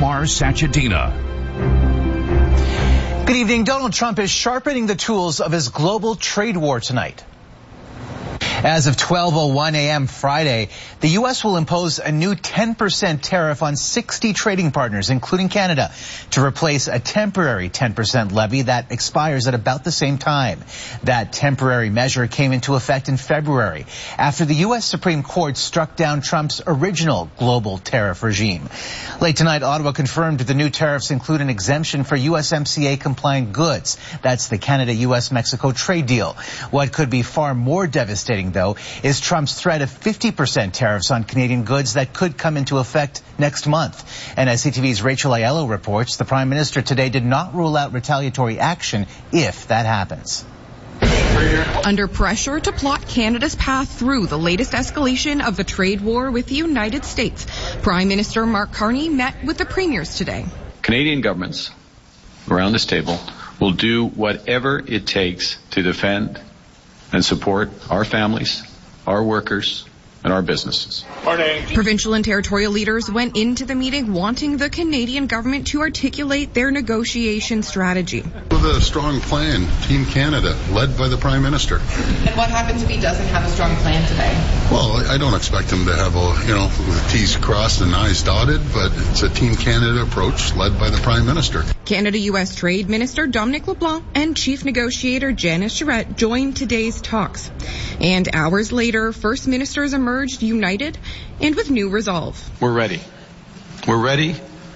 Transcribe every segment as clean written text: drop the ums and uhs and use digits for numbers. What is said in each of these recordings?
Omar Sachedina. Good evening. Donald Trump is sharpening the tools of his global trade war tonight. As of 12:01 a.m. Friday, the U.S. will impose a new 10% tariff on 60 trading partners, including Canada, to replace a temporary 10% levy that expires at about the same time. That temporary measure came into effect in February after the U.S. Supreme Court struck down Trump's original global tariff regime. Late tonight, Ottawa confirmed the new tariffs include an exemption for USMCA-compliant goods. That's the Canada-U.S.-Mexico trade deal. What could be far more devastating, though, is Trump's threat of 50% tariffs on Canadian goods that could come into effect next month. And as CTV's Rachel Aiello reports, the Prime Minister today did not rule out retaliatory action if that happens. Under pressure to plot Canada's path through the latest escalation of the trade war with the United States, Prime Minister Mark Carney met with the premiers today. Canadian governments around this table will do whatever it takes to defend and support our families, our workers, and our businesses. Morning. Provincial and territorial leaders went into the meeting wanting the Canadian government to articulate their negotiation strategy. With a strong plan, Team Canada, led by the Prime Minister. And what happens if he doesn't have a strong plan today? Well, I don't expect him to have T's crossed and I's dotted, but it's a Team Canada approach led by the Prime Minister. Canada-U.S. Trade Minister Dominic LeBlanc and Chief Negotiator Janice Charette joined today's talks. And hours later, First Ministers emerged united and with new resolve. We're ready. We're ready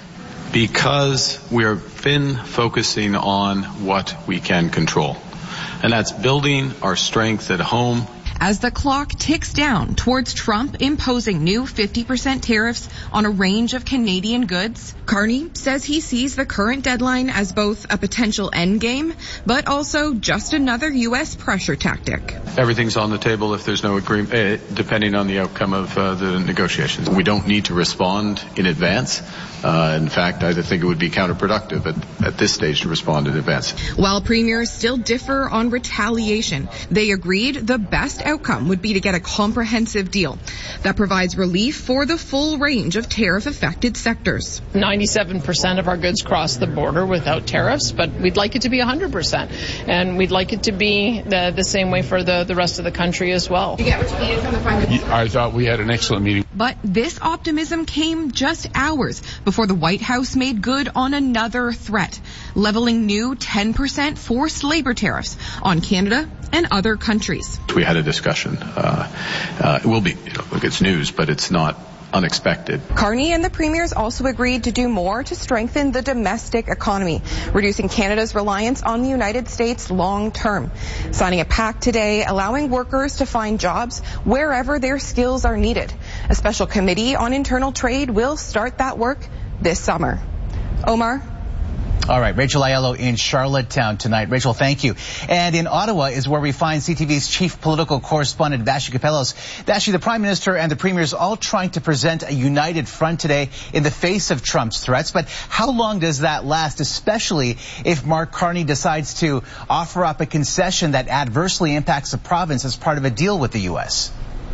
because we've been focusing on what we can control. And that's building our strength at home. As the clock ticks down towards Trump imposing new 50% tariffs on a range of Canadian goods, Carney says he sees the current deadline as both a potential endgame, but also just another U.S. pressure tactic. Everything's on the table if there's no agreement, depending on the outcome of the negotiations. We don't need to respond in advance. In fact, I think it would be counterproductive at this stage to respond in advance. While premiers still differ on retaliation, they agreed the best outcome would be to get a comprehensive deal that provides relief for the full range of tariff-affected sectors. 97% of our goods cross the border without tariffs, but we'd like it to be 100%. And we'd like it to be the same way for the rest of the country as well. You get what you needed from the Prime Minister? I thought we had an excellent meeting. But this optimism came just hours before the White House made good on another threat, leveling new 10% forced labor tariffs on Canada and other countries. We had a discussion. It will be, look, it's news, but it's not unexpected. Carney and the premiers also agreed to do more to strengthen the domestic economy, reducing Canada's reliance on the United States long term, signing a pact today allowing workers to find jobs wherever their skills are needed. A special committee on internal trade will start that work this summer. Omar? All right, Rachel Aiello in Charlottetown tonight. Rachel, thank you. And in Ottawa is where we find CTV's chief political correspondent, Vassy Kapelos. Vassy, the Prime Minister and the Premiers all trying to present a united front today in the face of Trump's threats. But how long does that last, especially if Mark Carney decides to offer up a concession that adversely impacts the province as part of a deal with the U.S.?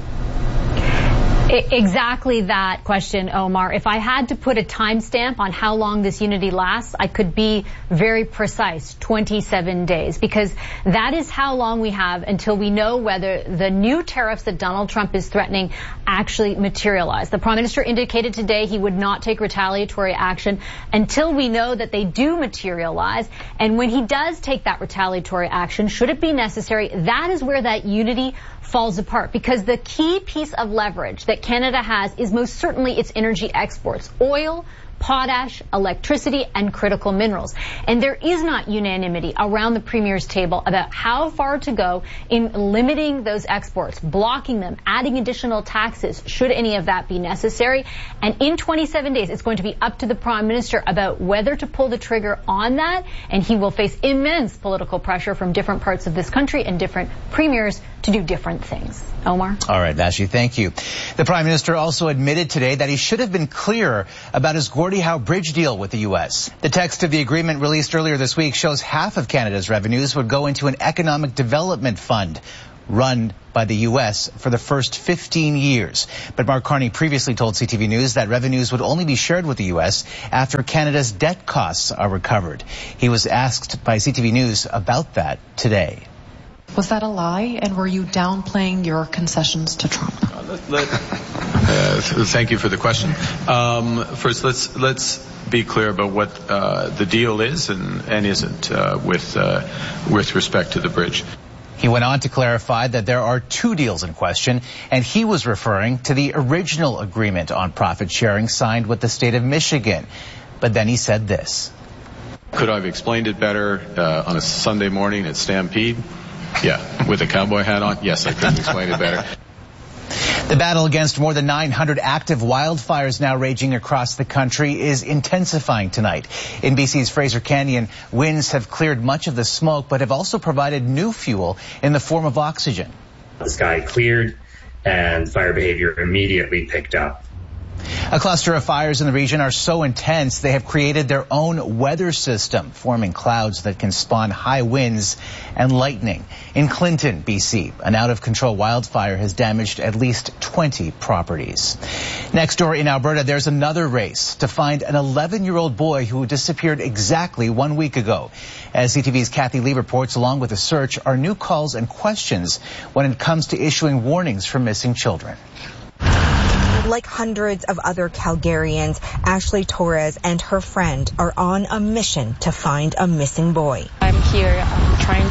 Exactly that question, Omar. If I had to put a timestamp on how long this unity lasts, I could be very precise, 27 days, because that is how long we have until we know whether the new tariffs that Donald Trump is threatening actually materialize. The Prime Minister indicated today he would not take retaliatory action until we know that they do materialize. And when he does take that retaliatory action, should it be necessary, that is where that unity falls apart, because the key piece of leverage that Canada has is most certainly its energy exports, oil, potash, electricity, and critical minerals. And there is not unanimity around the Premier's table about how far to go in limiting those exports, blocking them, adding additional taxes, should any of that be necessary. And in 27 days, it's going to be up to the Prime Minister about whether to pull the trigger on that, and he will face immense political pressure from different parts of this country and different premiers to do different things. Omar? All right, Vassy, thank you. The Prime Minister also admitted today that he should have been clearer about his Gordie Howe Bridge deal with the U.S. The text of the agreement released earlier this week shows half of Canada's revenues would go into an economic development fund. run by the U.S. for the first 15 years. But Mark Carney previously told CTV News that revenues would only be shared with the U.S. after Canada's debt costs are recovered. He was asked by CTV News about that today. Was that a lie, and were you downplaying your concessions to Trump? Thank you for the question. First, let's be clear about what the deal is and isn't with respect to the bridge. He went on to clarify that there are two deals in question, and he was referring to the original agreement on profit sharing signed with the state of Michigan. But then he said this. Could I have explained it better on a Sunday morning at Stampede? Yeah, with a cowboy hat on? Yes, I could have explained it better. The battle against more than 900 active wildfires now raging across the country is intensifying tonight. In BC's Fraser Canyon, winds have cleared much of the smoke, but have also provided new fuel in the form of oxygen. The sky cleared and fire behavior immediately picked up. A cluster of fires in the region are so intense they have created their own weather system, forming clouds that can spawn high winds and lightning. In Clinton, BC, an out-of-control wildfire has damaged at least 20 properties. Next door in Alberta, there's another race to find an 11-year-old boy who disappeared exactly 1 week ago. As CTV's Kathy Lee reports, along with the search are new calls and questions when it comes to issuing warnings for missing children. Like hundreds of other Calgarians, Ashley Torres and her friend are on a mission to find a missing boy. I'm here trying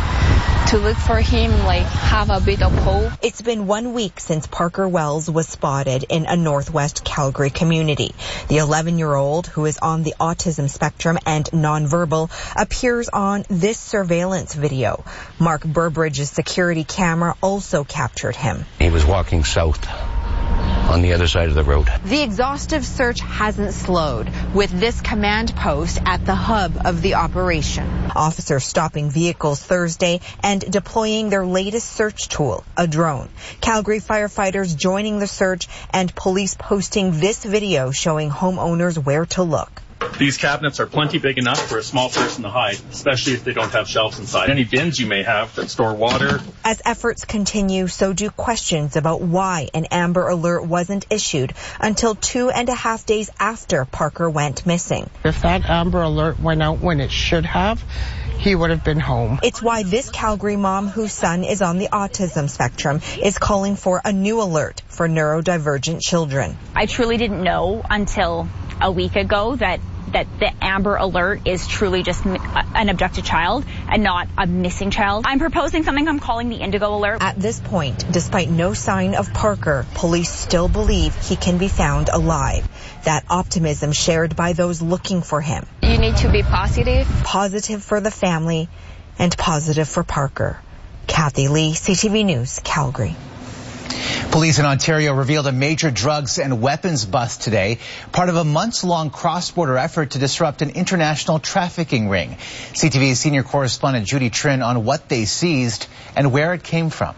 to look for him, have a bit of hope. It's been 1 week since Parker Wells was spotted in a northwest Calgary community. The 11-year-old, who is on the autism spectrum and nonverbal, appears on this surveillance video. Mark Burbridge's security camera also captured him. He was walking south on the other side of the road. The exhaustive search hasn't slowed, with this command post at the hub of the operation. Officers stopping vehicles Thursday and deploying their latest search tool, a drone. Calgary firefighters joining the search and police posting this video showing homeowners where to look. These cabinets are plenty big enough for a small person to hide, especially if they don't have shelves inside. Any bins you may have that store water. As efforts continue, so do questions about why an Amber Alert wasn't issued until 2.5 days after Parker went missing. If that Amber Alert went out when it should have, he would have been home. It's why this Calgary mom, whose son is on the autism spectrum, is calling for a new alert for neurodivergent children. I truly didn't know until a week ago that the Amber Alert is truly just an abducted child and not a missing child. I'm proposing something I'm calling the Indigo Alert. At this point, despite no sign of Parker, police still believe he can be found alive. That optimism shared by those looking for him. You need to be positive. Positive for the family and positive for Parker. Kathy Lee, CTV News, Calgary. Police in Ontario revealed a major drugs and weapons bust today, part of a months-long cross-border effort to disrupt an international trafficking ring. CTV's senior correspondent Judy Trin on what they seized and where it came from.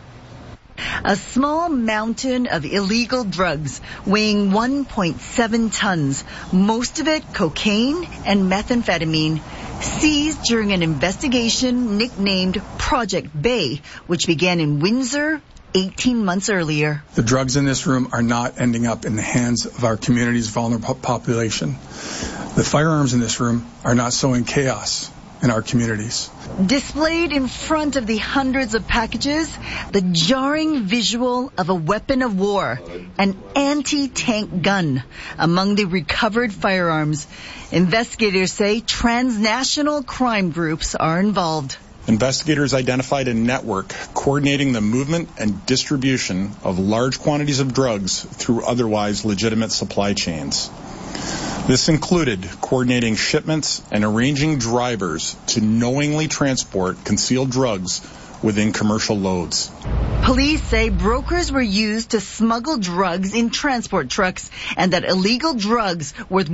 A small mountain of illegal drugs weighing 1.7 tons, most of it cocaine and methamphetamine, seized during an investigation nicknamed Project Bay, which began in Windsor 18 months earlier. The drugs in this room are not ending up in the hands of our community's vulnerable population. The firearms in this room are not sowing chaos in our communities. Displayed in front of the hundreds of packages, the jarring visual of a weapon of war, an anti-tank gun among the recovered firearms. Investigators say transnational crime groups are involved. Investigators identified a network coordinating the movement and distribution of large quantities of drugs through otherwise legitimate supply chains. This included coordinating shipments and arranging drivers to knowingly transport concealed drugs within commercial loads. Police say brokers were used to smuggle drugs in transport trucks and that illegal drugs worth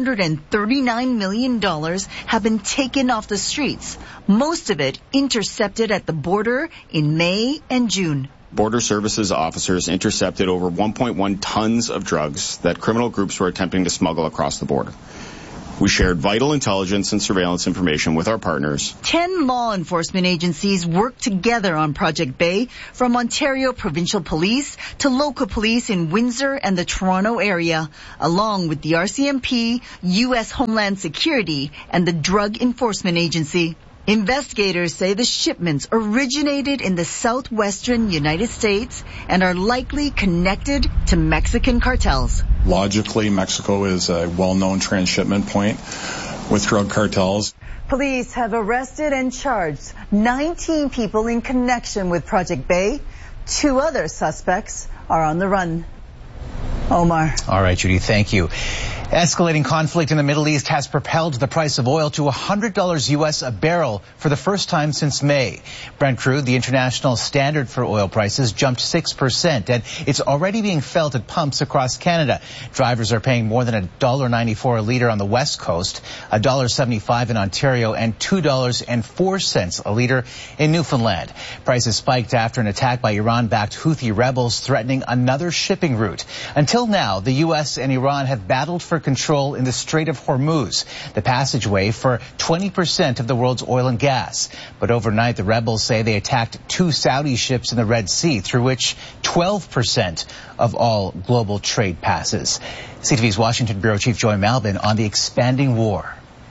$139 million have been taken off the streets, most of it intercepted at the border in May and June. Border Services officers intercepted over 1.1 tons of drugs that criminal groups were attempting to smuggle across the border. We shared vital intelligence and surveillance information with our partners. 10 law enforcement agencies worked together on Project Bay, from Ontario Provincial Police to local police in Windsor and the Toronto area, along with the RCMP, U.S. Homeland Security, and the Drug Enforcement Agency. Investigators say the shipments originated in the southwestern United States and are likely connected to Mexican cartels. Logically, Mexico is a well-known transshipment point with drug cartels. Police have arrested and charged 19 people in connection with Project Bay. 2 other suspects are on the run. Omar. All right, Judy, thank you. Escalating conflict in the Middle East has propelled the price of oil to $100 U.S. a barrel for the first time since May. Brent crude, the international standard for oil prices, jumped 6%, and it's already being felt at pumps across Canada. Drivers are paying more than $1.94 a litre on the West Coast, $1.75 in Ontario, and $2.04 a litre in Newfoundland. Prices spiked after an attack by Iran-backed Houthi rebels threatening another shipping route. Until now, the U.S. and Iran have battled for control in the Strait of Hormuz, the passageway for 20% of the world's oil and gas. But overnight, the rebels say they attacked 2 Saudi ships in the Red Sea, through which 12% of all global trade passes. CTV's Washington Bureau Chief Joy Malbon on the expanding war.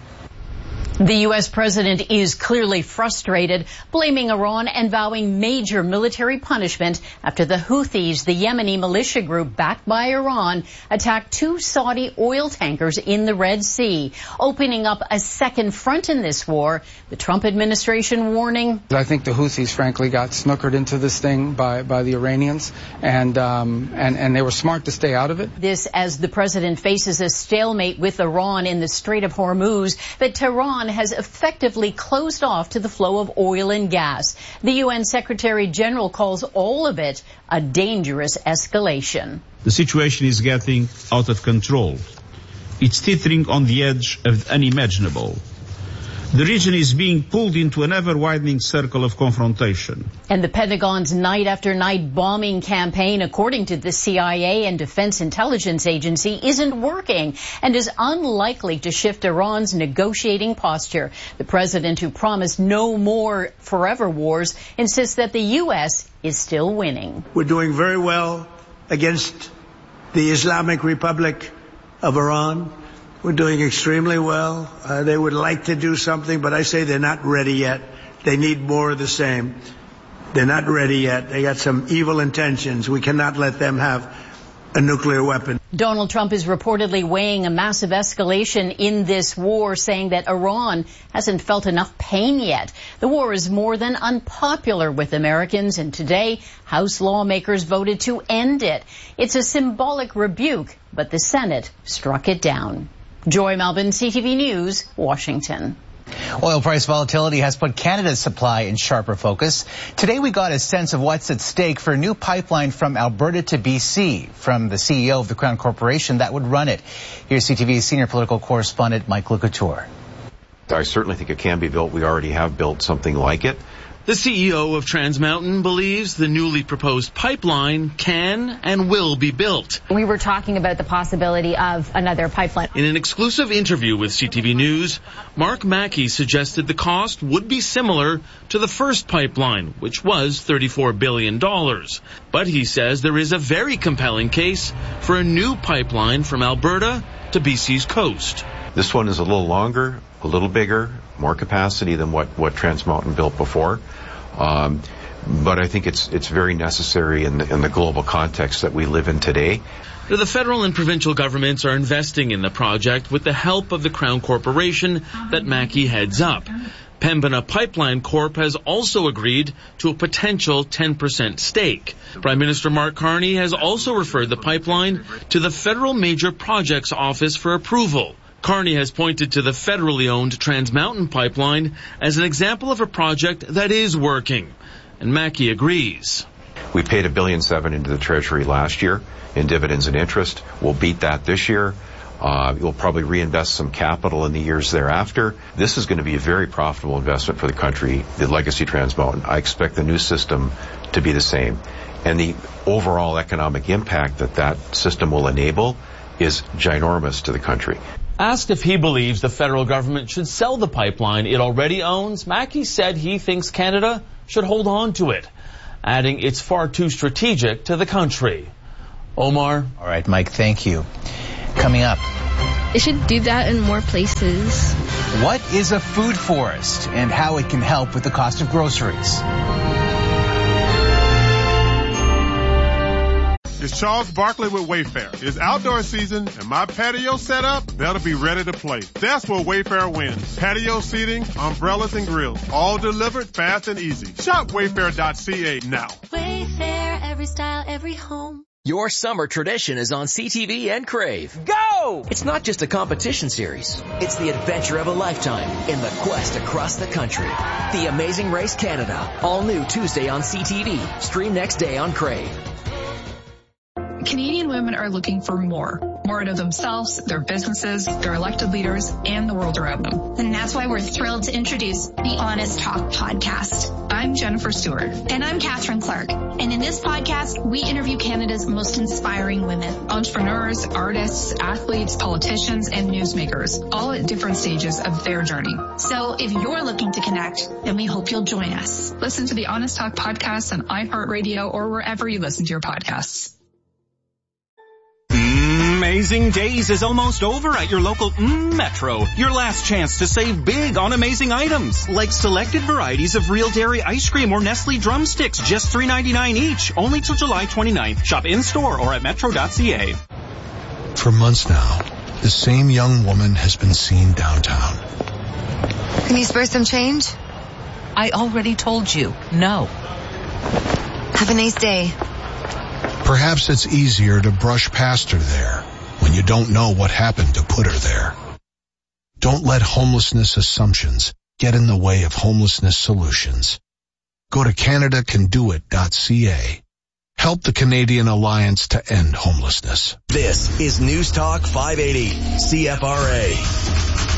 The U.S. president is clearly frustrated, blaming Iran and vowing major military punishment after the Houthis, the Yemeni militia group backed by Iran, attacked 2 Saudi oil tankers in the Red Sea, opening up a second front in this war. The Trump administration warning. I think the Houthis, frankly, got snookered into this thing by the Iranians, and they were smart to stay out of it. This as the president faces a stalemate with Iran in the Strait of Hormuz that Tehran has effectively closed off to the flow of oil and gas. The UN Secretary General calls all of it a dangerous escalation. The situation is getting out of control. It's teetering on the edge of the unimaginable. The region is being pulled into an ever-widening circle of confrontation. And the Pentagon's night-after-night bombing campaign, according to the CIA and Defense Intelligence Agency, isn't working and is unlikely to shift Iran's negotiating posture. The president, who promised no more forever wars, insists that the U.S. is still winning. We're doing very well against the Islamic Republic of Iran. We're doing extremely well. They would like to do something, but I say they're not ready yet. They need more of the same. They're not ready yet. They got some evil intentions. We cannot let them have a nuclear weapon. Donald Trump is reportedly weighing a massive escalation in this war, saying that Iran hasn't felt enough pain yet. The war is more than unpopular with Americans, and today House lawmakers voted to end it. It's a symbolic rebuke, but the Senate struck it down. Joy Malbon, CTV News, Washington. Oil price volatility has put Canada's supply in sharper focus. Today we got a sense of what's at stake for a new pipeline from Alberta to BC from the CEO of the Crown Corporation that would run it. Here's CTV's senior political correspondent Mike LeCouture. I certainly think it can be built. We already have built something like it. The CEO of Trans Mountain believes the newly proposed pipeline can and will be built. We were talking about the possibility of another pipeline. In an exclusive interview with CTV News, Mark Mackey suggested the cost would be similar to the first pipeline, which was $34 billion. But he says there is a very compelling case for a new pipeline from Alberta to BC's coast. This one is a little longer, a little bigger, more capacity than what Trans Mountain built before. But I think it's very necessary in the global context that we live in today. The federal and provincial governments are investing in the project with the help of the Crown Corporation that Mackey heads up. Pembina Pipeline Corp has also agreed to a potential 10% stake. Prime Minister Mark Carney has also referred the pipeline to the Federal Major Projects Office for approval. Carney has pointed to the federally owned Trans Mountain Pipeline as an example of a project that is working. And Mackey agrees. We paid $1.7 billion into the Treasury last year in dividends and interest. We'll beat that this year. We'll probably reinvest some capital in the years thereafter. This is going to be a very profitable investment for the country, the legacy Trans Mountain. I expect the new system to be the same. And the overall economic impact that system will enable is ginormous to the country. Asked if he believes the federal government should sell the pipeline it already owns, Mackey said he thinks Canada should hold on to it, adding it's far too strategic to the country. Omar. All right, Mike, thank you. Coming up. It should do that in more places. What is a food forest and how it can help with the cost of groceries? It's Charles Barkley with Wayfair. It's outdoor season and my patio set up better be ready to play. That's where Wayfair wins. Patio seating, umbrellas and grills, all delivered fast and easy. Shop wayfair.ca now. Wayfair, every style, every home. Your summer tradition is on CTV and Crave. Go! It's not just a competition series. It's the adventure of a lifetime in the quest across the country. The Amazing Race Canada. All new Tuesday on CTV. Stream next day on Crave. Canadian women are looking for more out of themselves, their businesses, their elected leaders, and the world around them. And that's why we're thrilled to introduce the Honest Talk podcast. I'm Jennifer Stewart. And I'm Catherine Clark. And in this podcast, we interview Canada's most inspiring women. Entrepreneurs, artists, athletes, politicians, and newsmakers, all at different stages of their journey. So if you're looking to connect, then we hope you'll join us. Listen to the Honest Talk podcast on iHeartRadio or wherever you listen to your podcasts. Amazing Days is almost over at your local Metro. Your last chance to save big on amazing items, like selected varieties of Real Dairy ice cream or Nestle drumsticks, just $3.99 each, only till July 29th. Shop in-store or at metro.ca. For months now, the same young woman has been seen downtown. Can you spare some change? I already told you, no. Have a nice day. Perhaps it's easier to brush past her there when you don't know what happened to put her there. Don't let homelessness assumptions get in the way of homelessness solutions. Go to CanadaCanDoIt.ca. Help the Canadian Alliance to End Homelessness. This is News Talk 580, CFRA.